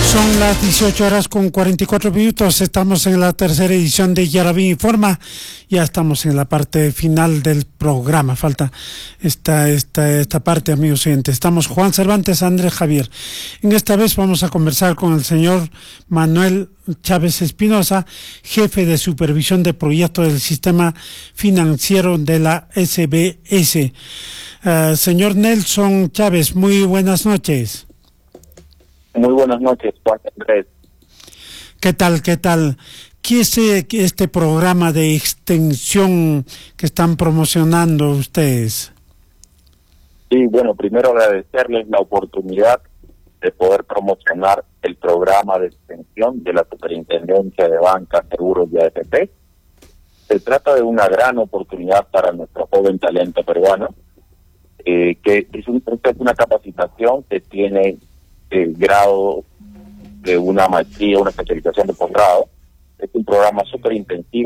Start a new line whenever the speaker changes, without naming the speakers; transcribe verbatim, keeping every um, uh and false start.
Son las dieciocho horas con cuarenta y cuatro minutos, estamos en la tercera edición de Yaraví Informa, ya estamos en la parte final del programa, falta esta, esta, esta parte, amigos oyentes. Estamos Juan Cervantes, Andrés Javier. En esta vez vamos a conversar con el señor Manuel Chávez Espinosa, jefe de supervisión de proyectos del sistema financiero de la S B S. Uh, señor Nelson Chávez, muy buenas noches.
Muy buenas noches, Juan Andrés.
¿Qué tal, qué tal? ¿Qué es este programa de extensión que están promocionando ustedes?
Sí, bueno, primero agradecerles la oportunidad de poder promocionar el programa de extensión de la Superintendencia de Banca, Seguros y A F P. Se trata de una gran oportunidad para nuestro joven talento peruano, eh, que es, un, es una capacitación que tiene el grado de una maestría, una especialización de posgrado. Es un programa súper intensivo